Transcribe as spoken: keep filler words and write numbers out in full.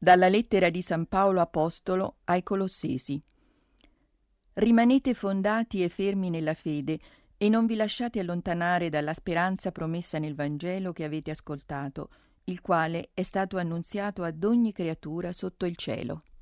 Dalla lettera di San Paolo Apostolo ai Colossesi. Rimanete fondati e fermi nella fede e non vi lasciate allontanare dalla speranza promessa nel Vangelo che avete ascoltato, il quale è stato annunziato ad ogni creatura sotto il cielo.